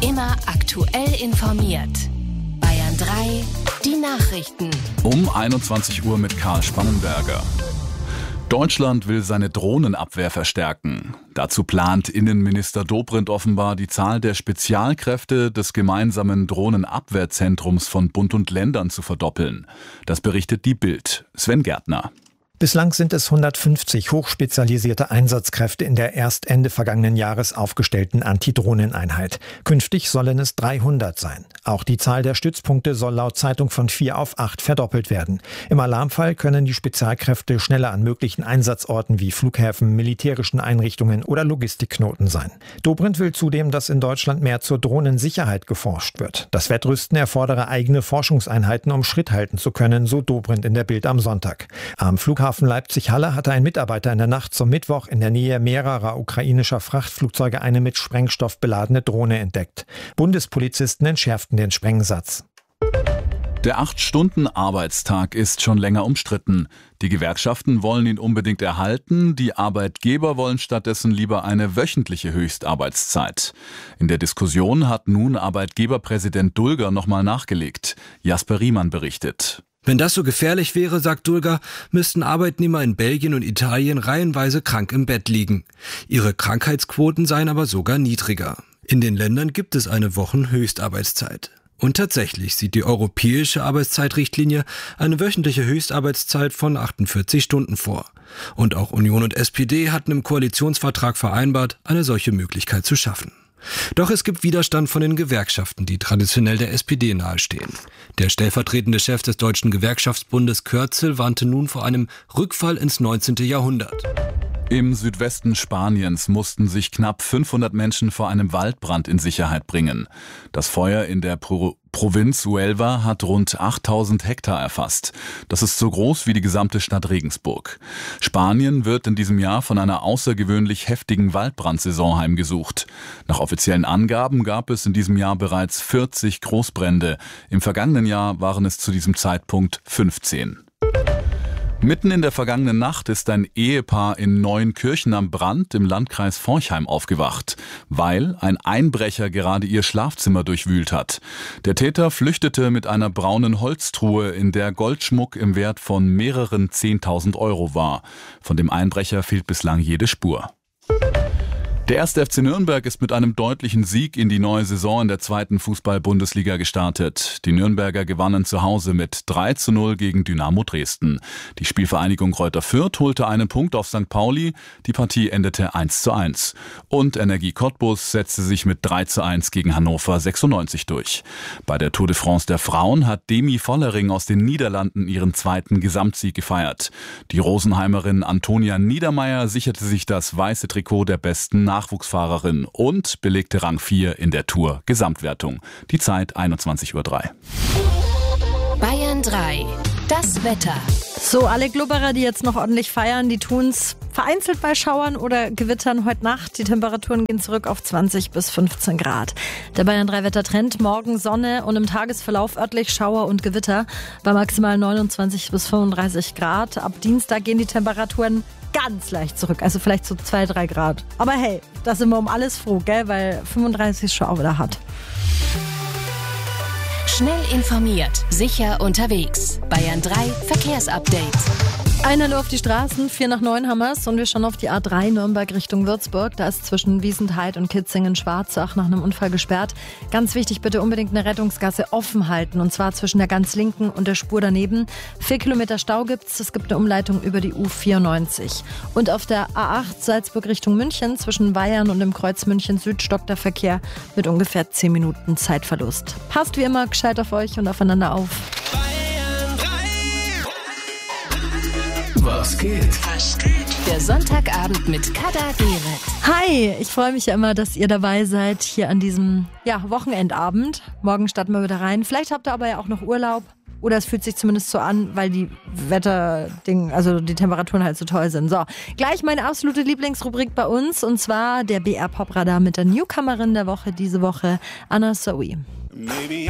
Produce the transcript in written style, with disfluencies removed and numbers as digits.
Immer aktuell informiert. Bayern 3, die Nachrichten. Um 21 Uhr mit Karl Spannenberger. Deutschland will seine Drohnenabwehr verstärken. Dazu plant Innenminister Dobrindt offenbar, die Zahl der Spezialkräfte des gemeinsamen Drohnenabwehrzentrums von Bund und Ländern zu verdoppeln. Das berichtet die Bild. Sven Gärtner. Bislang sind es 150 hochspezialisierte Einsatzkräfte in der erst Ende vergangenen Jahres aufgestellten Antidrohneneinheit. Künftig sollen es 300 sein. Auch die Zahl der Stützpunkte soll laut Zeitung von 4 auf 8 verdoppelt werden. Im Alarmfall können die Spezialkräfte schneller an möglichen Einsatzorten wie Flughäfen, militärischen Einrichtungen oder Logistikknoten sein. Dobrindt will zudem, dass in Deutschland mehr zur Drohnensicherheit geforscht wird. Das Wettrüsten erfordere eigene Forschungseinheiten, um Schritt halten zu können, so Dobrindt in der Bild am Sonntag. Am Flughafen Leipzig-Halle hatte ein Mitarbeiter in der Nacht zum Mittwoch in der Nähe mehrerer ukrainischer Frachtflugzeuge eine mit Sprengstoff beladene Drohne entdeckt. Bundespolizisten entschärften den Sprengsatz. Der 8-Stunden-Arbeitstag ist schon länger umstritten. Die Gewerkschaften wollen ihn unbedingt erhalten, die Arbeitgeber wollen stattdessen lieber eine wöchentliche Höchstarbeitszeit. In der Diskussion hat nun Arbeitgeberpräsident Dulger nochmal nachgelegt. Jasper Riemann berichtet. Wenn das so gefährlich wäre, sagt Dulger, müssten Arbeitnehmer in Belgien und Italien reihenweise krank im Bett liegen. Ihre Krankheitsquoten seien aber sogar niedriger. In den Ländern gibt es eine Wochenhöchstarbeitszeit. Und tatsächlich sieht die europäische Arbeitszeitrichtlinie eine wöchentliche Höchstarbeitszeit von 48 Stunden vor. Und auch Union und SPD hatten im Koalitionsvertrag vereinbart, eine solche Möglichkeit zu schaffen. Doch es gibt Widerstand von den Gewerkschaften, die traditionell der SPD nahestehen. Der stellvertretende Chef des Deutschen Gewerkschaftsbundes Kürzel warnte nun vor einem Rückfall ins 19. Jahrhundert. Im Südwesten Spaniens mussten sich knapp 500 Menschen vor einem Waldbrand in Sicherheit bringen. Das Feuer in der Provinz Huelva hat rund 8000 Hektar erfasst. Das ist so groß wie die gesamte Stadt Regensburg. Spanien wird in diesem Jahr von einer außergewöhnlich heftigen Waldbrandsaison heimgesucht. Nach offiziellen Angaben gab es in diesem Jahr bereits 40 Großbrände. Im vergangenen Jahr waren es zu diesem Zeitpunkt 15. Mitten in der vergangenen Nacht ist ein Ehepaar in Neuenkirchen am Brand im Landkreis Forchheim aufgewacht, weil ein Einbrecher gerade ihr Schlafzimmer durchwühlt hat. Der Täter flüchtete mit einer braunen Holztruhe, in der Goldschmuck im Wert von mehreren 10.000 Euro war. Von dem Einbrecher fehlt bislang jede Spur. Der 1. FC Nürnberg ist mit einem deutlichen Sieg in die neue Saison in der 2. Fußball-Bundesliga gestartet. Die Nürnberger gewannen zu Hause mit 3:0 gegen Dynamo Dresden. Die Spielvereinigung Greuther Fürth holte einen Punkt auf St. Pauli. Die Partie endete 1:1. Und Energie Cottbus setzte sich mit 3:1 gegen Hannover 96 durch. Bei der Tour de France der Frauen hat Demi Vollering aus den Niederlanden ihren 2. Gesamtsieg gefeiert. Die Rosenheimerin Antonia Niedermeyer sicherte sich das weiße Trikot der besten Nachwuchsfahrerin und belegte Rang 4 in der Tour-Gesamtwertung. Die Zeit 21:03 Uhr. Bayern 3, das Wetter. So, alle Glubberer, die jetzt noch ordentlich feiern, die tun's vereinzelt bei Schauern oder Gewittern heute Nacht. Die Temperaturen gehen zurück auf 20 bis 15 Grad. Der Bayern 3 Wettertrend: morgen Sonne und im Tagesverlauf örtlich Schauer und Gewitter bei maximal 29 bis 35 Grad. Ab Dienstag gehen die Temperaturen ganz leicht zurück, also vielleicht so 2-3 Grad. Aber hey, da sind wir um alles froh, gell? Weil 35 ist schon auch wieder hart. Schnell informiert, sicher unterwegs. Bayern 3 Verkehrsupdate. Einer auf die Straßen, 4 nach 9 haben wir's und wir schauen auf die A3 Nürnberg Richtung Würzburg. Da ist zwischen Wiesentheid und Kitzingen-Schwarzach nach einem Unfall gesperrt. Ganz wichtig, bitte unbedingt eine Rettungsgasse offen halten und zwar zwischen der ganz linken und der Spur daneben. 4 Kilometer Stau gibt's, es gibt eine Umleitung über die U94. Und auf der A8 Salzburg Richtung München zwischen Weyern und dem Kreuz München Süd stockt der Verkehr mit ungefähr 10 Minuten Zeitverlust. Passt wie immer gescheit auf euch und aufeinander auf. Was geht? Der Sonntagabend mit Kada Gereth. Hi, ich freue mich ja immer, dass ihr dabei seid hier an diesem Wochenendabend. Morgen starten wir wieder rein. Vielleicht habt ihr aber ja auch noch Urlaub. Oder es fühlt sich zumindest so an, weil die die Temperaturen halt so toll sind. So, gleich meine absolute Lieblingsrubrik bei uns. Und zwar der BR Pop Radar mit der Newcomerin der Woche diese Woche, Anna Zoe. Maybe